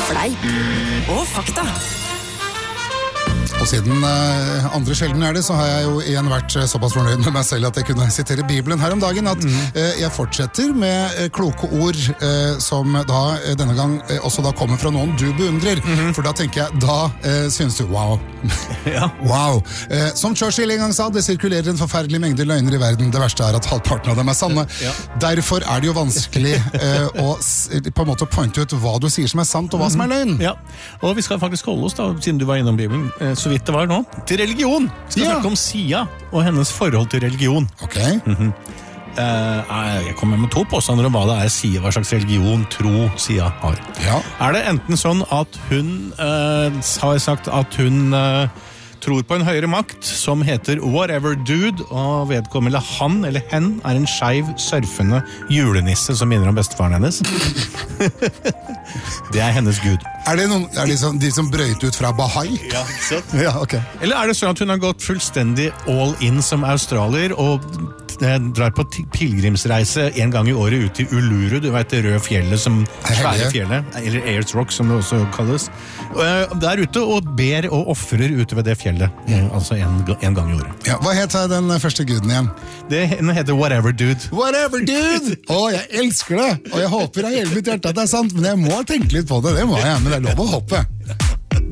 Fleip og fakta. Og siden andre sjelden det, så har jeg jo igjen vært såpass fornøyd med meg selv at jeg kunne sitere Bibelen her om dagen, at jeg fortsetter med kloke ord som da denne gang også da kommer fra noen du beundrer, for da tenker jeg, da synes du, wow. Ja. Wow. Som Churchill en gang sa, det sirkulerer en forferdelig mengde løgner i verden, det verste er at halvparten av dem er sanne. Ja. Derfor er det jo vanskelig å på en måte pointe ut hva du sier som er sant og hva som er løgn. Ja, og vi skal faktisk holde oss da, siden du var innom Bibelen, så vidt det var nå, til religion. Vi skal snakke om Sia og hennes forhold til religion. Ok. Jeg kommer med 2 påstander om hva det er Sia, hva slags religion, tro Sia har. Ja. Er det enten sånn at hun har sagt at hun tror på en høyere makt som heter Whatever Dude, og vedkommende han eller hen er en skeiv, surfende julenisse som minner om bestefaren hennes. Det er hennes gud. Er det de som brøyt ut fra Bahai? Ja, ikke sant? Ja, ok. Eller er det sånn at hun har gått fullstendig all in som australier og drar på pilgrimsreise en gang i året ut til Uluru, du vet det røde fjellet som svære fjellet, eller Ayers Rock som det også kalles. Der ute og ber og offrer ute ved det fjellet, altså en gang i året. Ja, hva heter den første guden igjen? Den heter Whatever Dude. Whatever Dude! Jeg elsker det! Og jeg håper av hele mitt hjerte at det er sant, men jeg må tenke litt på det, det må jeg, men det er lov å håpe.